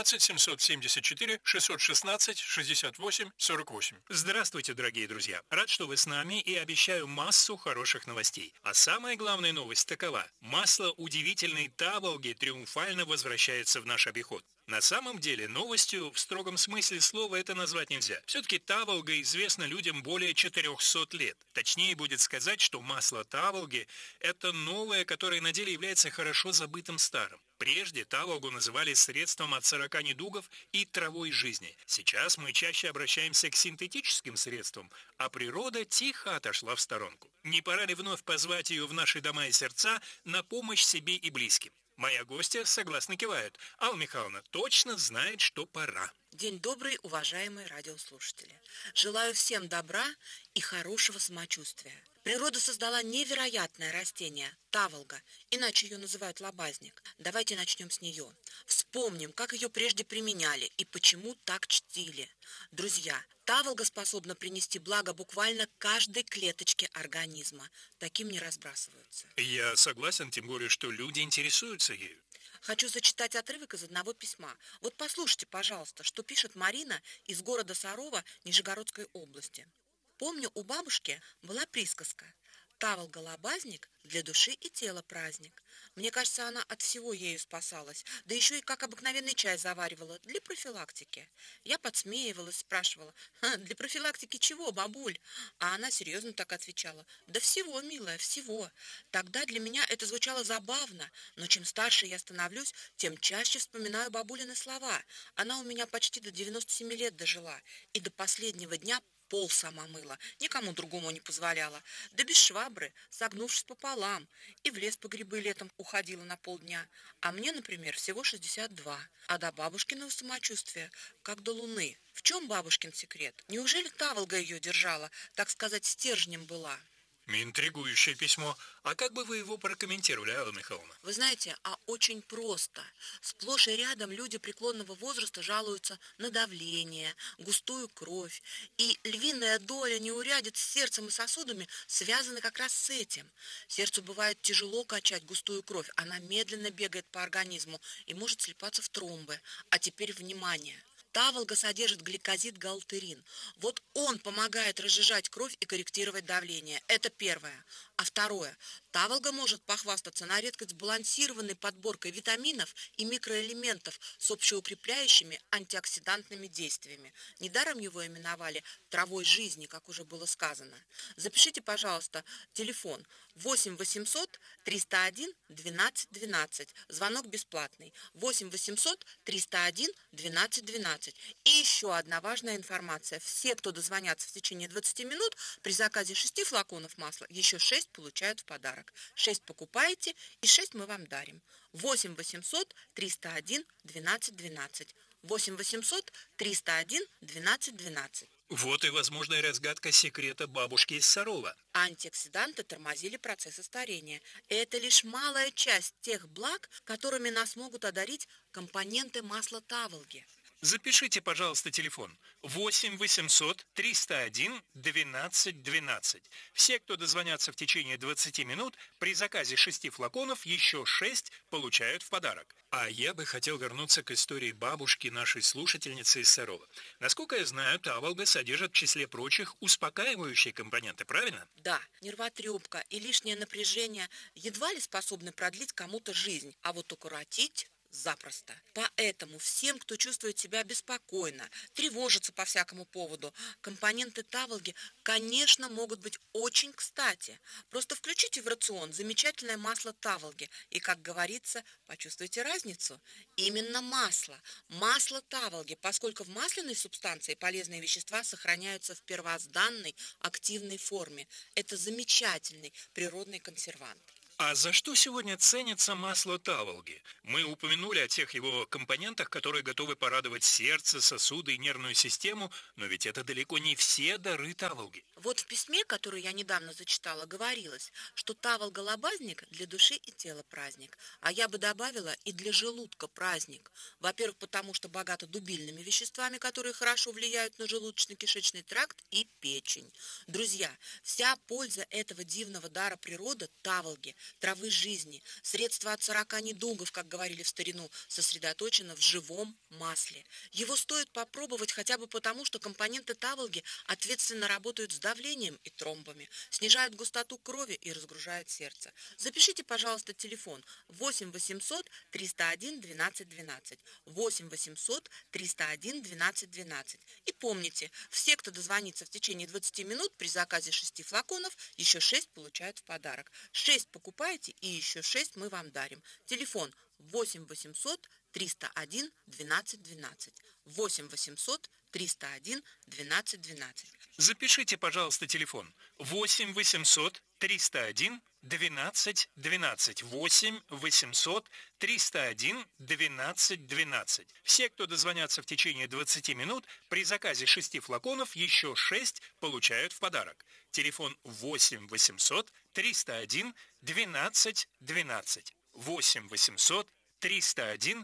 J: 119-774-616-68-48. Здравствуйте, дорогие друзья. Рад, что вы с нами, и обещаю массу хороших новостей. А самая главная новость такова. Масло удивительной Таволги триумфально возвращается в наш обиход. На самом деле, новостью в строгом смысле слова это назвать нельзя. Все-таки Таволга известна людям более 400 лет. Точнее будет сказать, что масло Таволги – это новое, которое на деле является хорошо забытым старым. Прежде Таволгу называли средством от 40 недугов и травой жизни. Сейчас мы чаще обращаемся к синтетическим средствам, а природа тихо отошла в сторонку. Не пора ли вновь позвать ее в наши дома и сердца на помощь себе и близким? Моя гостья согласно кивает. Алла Михайловна точно знает, что пора.
K: День добрый, уважаемые радиослушатели. Желаю всем добра и хорошего самочувствия. Природа создала невероятное растение – таволга, иначе ее называют лобазник. Давайте начнем с нее. Вспомним, как ее прежде применяли и почему так чтили. Друзья, таволга способна принести благо буквально каждой клеточке организма. Таким не разбрасываются.
J: Я согласен, тем более, что люди интересуются ею.
K: Хочу зачитать отрывок из одного письма. Вот послушайте, пожалуйста, что пишет Марина из города Сарова Нижегородской области. Помню, у бабушки была присказка: таволга-лобазник для души и тела праздник. Мне кажется, она от всего ею спасалась, да еще и как обыкновенный чай заваривала для профилактики. Я подсмеивалась, спрашивала: для профилактики чего, бабуль? А она серьезно так отвечала: да всего, милая, всего. Тогда для меня это звучало забавно, но чем старше я становлюсь, тем чаще вспоминаю бабулины слова. Она у меня почти до 97 лет дожила и до последнего дня Пол сама мыла, никому другому не позволяла. Да без швабры, согнувшись пополам. И в лес по грибы летом уходила на полдня. А мне, например, всего 62. А до бабушкиного самочувствия, как до луны. В чем бабушкин секрет? Неужели таволга ее держала, так сказать, стержнем была?
J: Интригующее письмо. А как бы вы его прокомментировали, Алла Михайловна?
K: Вы знаете, очень просто. Сплошь и рядом люди преклонного возраста жалуются на давление, густую кровь. И львиная доля неурядиц с сердцем и сосудами связаны как раз с этим. Сердцу бывает тяжело качать густую кровь. Она медленно бегает по организму и может слипаться в тромбы. А теперь внимание! Таволга содержит гликозид галтерин. Вот он помогает разжижать кровь и корректировать давление. Это первое. А второе. Таволга может похвастаться на редкость сбалансированной подборкой витаминов и микроэлементов с общеукрепляющими антиоксидантными действиями. Недаром его именовали травой жизни, как уже было сказано. Запишите, пожалуйста, телефон 8 800 301 12 12. Звонок бесплатный. 8 800 301 12 12. И еще одна важная информация. Все, кто дозвонятся в течение 20 минут, при заказе 6 флаконов масла, еще 6 получают в подарок. 6 покупаете, и 6 мы вам дарим. 8 800 301 12 12. 8 800 301 12 12.
J: Вот и возможная разгадка секрета бабушки из Сарова.
K: Антиоксиданты тормозили процессы старения. Это лишь малая часть тех благ, которыми нас могут одарить компоненты масла таволги.
J: Запишите, пожалуйста, телефон 8 800 301 12 12. Все, кто дозвонятся в течение 20 минут, при заказе 6 флаконов еще 6 получают в подарок. А я бы хотел вернуться к истории бабушки нашей слушательницы из Сарова. Насколько я знаю, таволга содержит в числе прочих успокаивающие компоненты, правильно?
K: Да, нервотрепка и лишнее напряжение едва ли способны продлить кому-то жизнь, а вот укоротить запросто. Поэтому всем, кто чувствует себя беспокойно, тревожится по всякому поводу, компоненты таволги, конечно, могут быть очень кстати. Просто включите в рацион замечательное масло таволги и, как говорится, почувствуйте разницу. Именно масло. Масло таволги, поскольку в масляной субстанции полезные вещества сохраняются в первозданной активной форме. Это замечательный природный консервант.
J: А за что сегодня ценится масло таволги? Мы упомянули о тех его компонентах, которые готовы порадовать сердце, сосуды и нервную систему, но ведь это далеко не все дары таволги.
K: Вот в письме, которое я недавно зачитала, говорилось, что таволга-лобазник для души и тела праздник, а я бы добавила и для желудка праздник. Во-первых, потому что богато дубильными веществами, которые хорошо влияют на желудочно-кишечный тракт и печень. Друзья, вся польза этого дивного дара природы таволги, травы жизни, средства от 40 недугов, как говорили в старину, сосредоточено в живом масле. Его стоит попробовать хотя бы потому, что компоненты таволги ответственно работают с давлением и тромбами, снижают густоту крови и разгружают сердце. Запишите, пожалуйста, телефон 8 800 301 12 12. 8 800 301 12 12. И помните, все, кто дозвонится в течение 20 минут, при заказе 6 флаконов, еще 6 получают в подарок. 6 покупаете, и еще 6 мы вам дарим. Телефон 8 800 301 12 12. 8 800 301 12 12.
J: Запишите, пожалуйста, телефон 8 800 301 12 12. 8 800 301 12 12. Все, кто дозвонятся в течение 20 минут, при заказе 6 флаконов еще 6 получают в подарок. Телефон 8 800 301 12 12. 8 800 301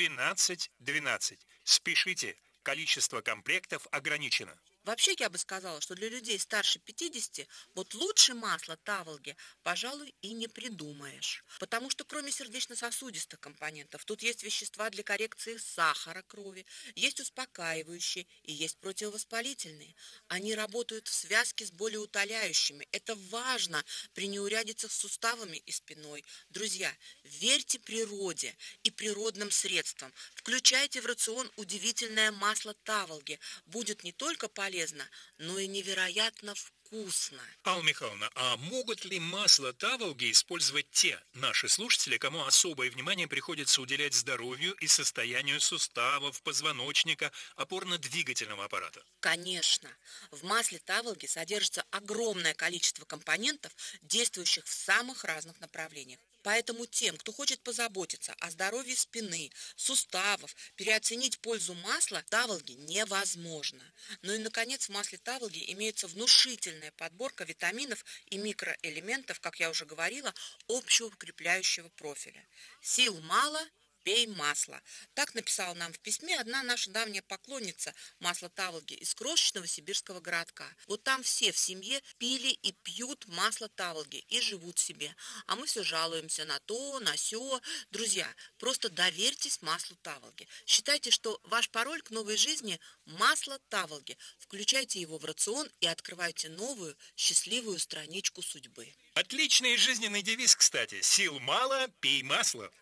J: 12 12. Спешите, количество комплектов ограничено.
K: Вообще, я бы сказала, что для людей старше 50 вот лучше масла таволги, пожалуй, и не придумаешь. Потому что кроме сердечно-сосудистых компонентов, тут есть вещества для коррекции сахара крови, есть успокаивающие и есть противовоспалительные. Они работают в связке с болеутоляющими. Это важно при неурядицах с суставами и спиной. Друзья, верьте природе и природным средствам. Включайте в рацион удивительное масло таволги. Будет не только полезно, но и невероятно вкусно. вкусно.
J: Алла Михайловна, а могут ли масло таволги использовать те наши слушатели, кому особое внимание приходится уделять здоровью и состоянию суставов, позвоночника, опорно-двигательного аппарата?
K: Конечно. В масле таволги содержится огромное количество компонентов, действующих в самых разных направлениях. Поэтому тем, кто хочет позаботиться о здоровье спины, суставов, переоценить пользу масла таволги невозможно. Ну и, наконец, в масле таволги имеется внушительная подборка витаминов и микроэлементов, как я уже говорила, общеукрепляющего профиля. Сил мало – пей масло. Так написала нам в письме одна наша давняя поклонница масла таволги из крошечного сибирского городка. Вот там все в семье пили и пьют масло таволги и живут себе. А мы все жалуемся на то, на сё. Друзья, просто доверьтесь маслу таволги. Считайте, что ваш пароль к новой жизни – масло таволги. Включайте его в рацион и открывайте новую, счастливую страничку судьбы.
J: Отличный жизненный девиз, кстати. Сил мало, пей масло.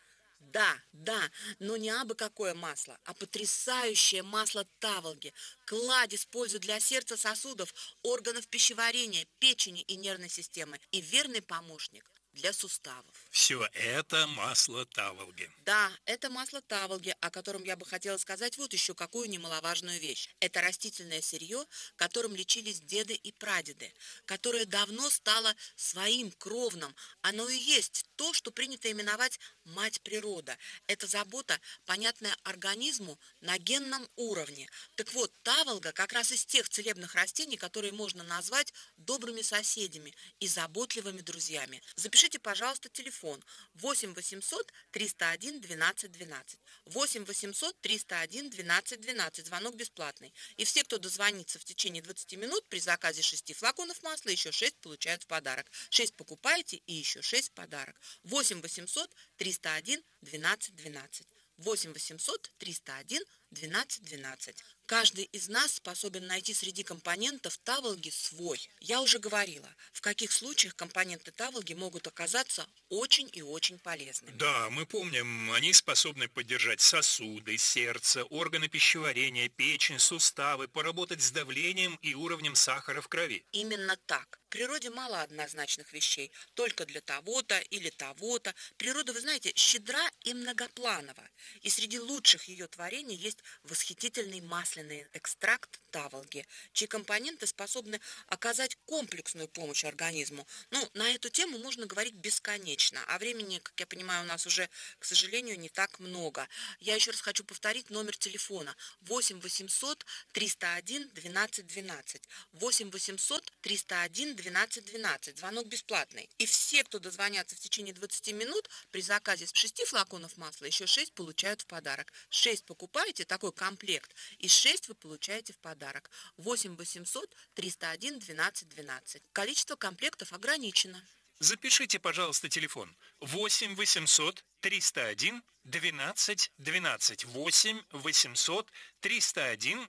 K: Да, но не абы какое масло, а потрясающее масло таволги. Кладезь пользы для сердца, сосудов, органов пищеварения, печени и нервной системы. И верный помощник для суставов.
J: Все это масло таволги.
K: Да, это масло таволги, о котором я бы хотела сказать вот еще какую немаловажную вещь. Это растительное сырье, которым лечились деды и прадеды, которое давно стало своим кровным. Оно и есть то, что принято именовать мать природа. Это забота, понятная организму на генном уровне. Так вот, таволга как раз из тех целебных растений, которые можно назвать добрыми соседями и заботливыми друзьями. Запишите, пожалуйста, телефон 8 800 301 12 12. 8 800 301 12 12. Звонок бесплатный. И все, кто дозвонится в течение 20 минут, при заказе 6 флаконов масла, еще 6 получают в подарок. 6 покупаете и еще 6 в подарок. 8 800 301 12 12. 8 800 301 12 12. Каждый из нас способен найти среди компонентов таволги свой. Я уже говорила, в каких случаях компоненты таволги могут оказаться очень и очень полезными.
J: Да, мы помним, они способны поддержать сосуды, сердце, органы пищеварения, печень, суставы, поработать с давлением и уровнем сахара в крови.
K: Именно так. В природе мало однозначных вещей, только для того-то или того-то. Природа, вы знаете, щедра и многопланова. И среди лучших ее творений есть восхитительный масляный экстракт таволги, чьи компоненты способны оказать комплексную помощь организму. Ну, на эту тему можно говорить бесконечно, а времени, как я понимаю, у нас уже, к сожалению, не так много. Я еще раз хочу повторить номер телефона 8 800 301 12 12. 8 800 301 12 12. Звонок бесплатный. И все, кто дозвонятся в течение 20 минут, при заказе 6 флаконов масла еще 6 получают в подарок. 6 покупаете, такой комплект, и 6 вы получаете в подарок. 8 800 301 12 12. Количество комплектов ограничено.
J: Запишите, пожалуйста, телефон 8 800 301 12 12. 8 800 301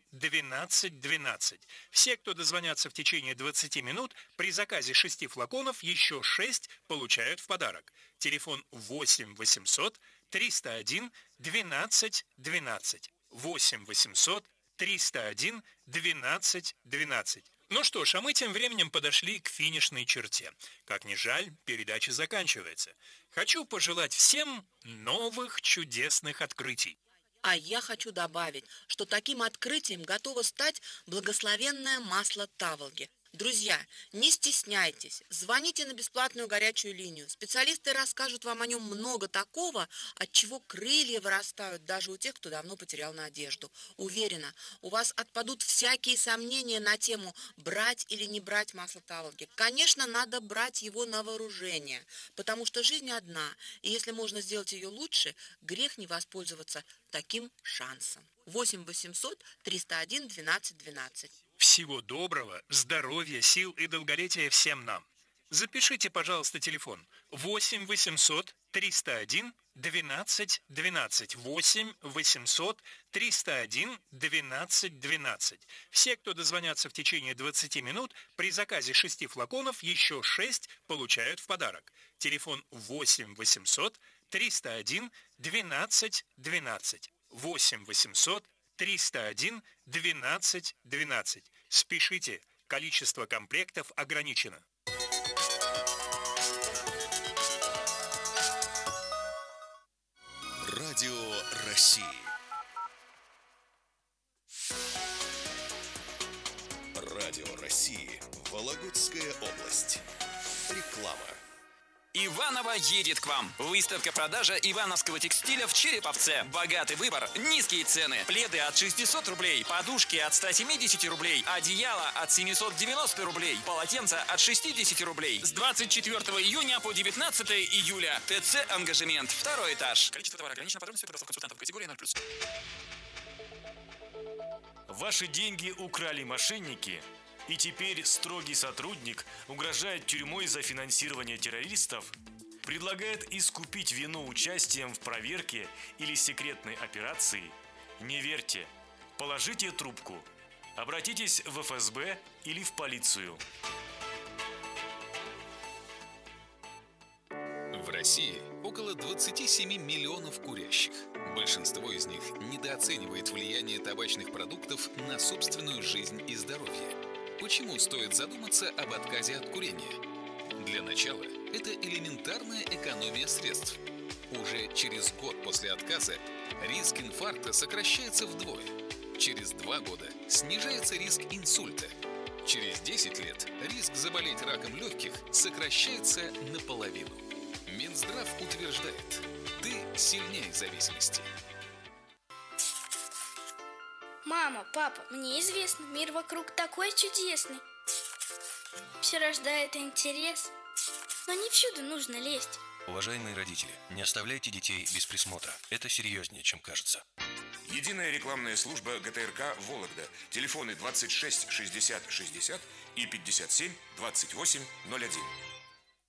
J: 12 12. Все, кто дозвонятся в течение 20 минут, при заказе 6 флаконов еще 6 получают в подарок. Телефон 8 800 301 12 12. 8 800 301 12 12. Ну что ж, а мы тем временем подошли к финишной черте. Как ни жаль, передача заканчивается. Хочу пожелать всем новых чудесных открытий.
K: А я хочу добавить, что таким открытием готово стать благословенное масло таволги. Друзья, не стесняйтесь, звоните на бесплатную горячую линию. Специалисты расскажут вам о нем много такого, от чего крылья вырастают даже у тех, кто давно потерял надежду. Уверена, у вас отпадут всякие сомнения на тему брать или не брать масло таволги. Конечно, надо брать его на вооружение, потому что жизнь одна, и если можно сделать ее лучше, грех не воспользоваться таким шансом. 8 800 301 12 12.
J: Всего доброго, здоровья, сил и долголетия всем нам. Запишите, пожалуйста, телефон 8 800 301 12 12. 8 800 301 12 12. Все, кто дозвонятся в течение 20 минут, при заказе 6 флаконов еще 6 получают в подарок. Телефон 8 800 301 12 12. 8 800 301 12 12. Спешите, Количество комплектов ограничено.
A: Радио России. Радио России. Вологодская область. Реклама.
I: Иваново едет к вам. Выставка-продажа ивановского текстиля в Череповце. Богатый выбор, низкие цены. Пледы от 600 рублей, подушки от 170 рублей, одеяло от 790 рублей, полотенца от 60 рублей. С 24 июня по 19 июля. ТЦ «Ангажемент». 2-й этаж. Количество товара ограничено. Подробности у консультантов. Категория 0+.
L: Ваши деньги украли мошенники, и теперь строгий сотрудник угрожает тюрьмой за финансирование террористов, предлагает искупить вину участием в проверке или секретной операции? Не верьте. Положите трубку. Обратитесь в ФСБ или в полицию.
M: В России около 27 миллионов курящих. Большинство из них недооценивает влияние табачных продуктов на собственную жизнь и здоровье. Почему стоит задуматься об отказе от курения? Для начала, это элементарная экономия средств. Уже через год после отказа риск инфаркта сокращается вдвое. Через 2 года снижается риск инсульта. Через 10 лет риск заболеть раком легких сокращается наполовину. Минздрав утверждает, ты сильнее зависимости.
N: Мама, папа, мне известно, мир вокруг такой чудесный. Все рождает интерес, но не всюду нужно лезть.
O: Уважаемые родители, не оставляйте детей без присмотра. Это серьезнее, чем кажется.
P: Единая рекламная служба ГТРК «Вологда». Телефоны 26 60 60 и 57 28 01.